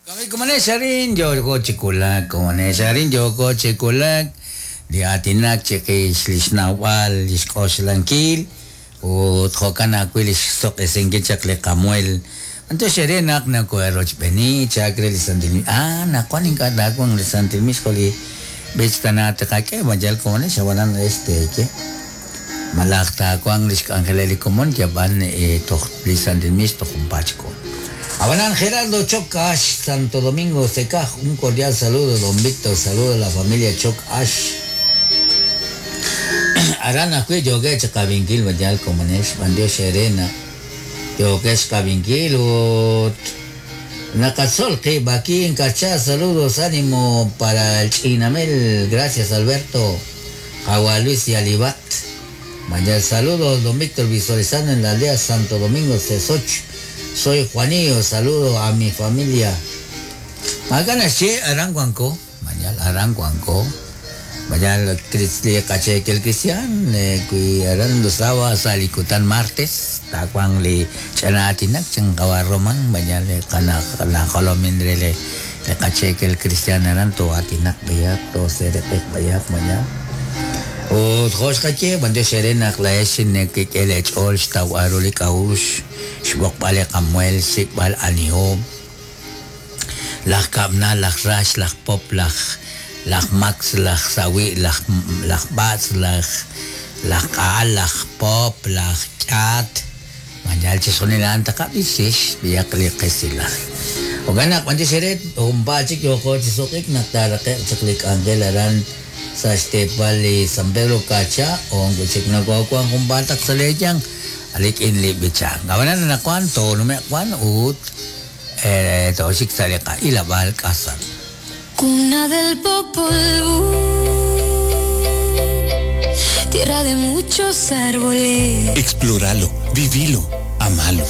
Kumane sarin Joko Cikulak, kumane sarin Joko Cikulak, di atinak ceke lisnawal liskos langkil, o trokan aku listok esengge cakle kamuel. Anto serenak na ko eroch beni cakle lisandimi. Nakuan kada aku ang lisandimi skoli bestanata kake majal kumane sawanan ke. Malakta ako ang liskangeleli kumon jaban tok lisandimi tok kumpachko. Abanan Gerardo Choc Ash, Santo Domingo Seca, un cordial saludo, don Víctor, saludo a la familia Choc Ash. Arana que yo que chacavinquil, vayal como es, bandio serena. Yo que es cavinquil, Nacazol, que va aquí en Cachá, saludos, ánimo para el Chinamel, gracias Alberto, Jagua Luis y Alibat. Vayal saludos, don Víctor, visualizando en la aldea Santo Domingo Cesoch. Soy Juanillo, saludo a mi familia. Magana che Aranguanco, mañal Aranguanco, mañal caché que el cristian, que aran los sábados salikutan martes, takwang li chanatinak chang kawaroman, mañal kana kolomindre le caché que el cristian aran to atinak bayak to serepek bayak mañal. O tros caché bande serena klaesin ne que el ol stawaruli kaush. Shbok balik Amuel, Sikbal, Anihom. Lach Kabna, lach Rash, lach Pop, lach Max, lach Sawi, lach Bats, lach Kaal, lach Pop, lach Chat. Manjal chisonilan takabisish, biyak likay sila. O ganak, manti sirit, umpachik yoko chisokik, naktarake, chaklik angelaran sa Estepal, San Pedro Cacha, o ang kuchik na ko ang kumbatak sa lejang, alik inli bichang. Gawanan na nakuan to, numekwan ut, to siksali ka, ilabal kasal. Cuna del Popol Vuh, tierra de muchos árboles. Explóralo, vivilo, amalo.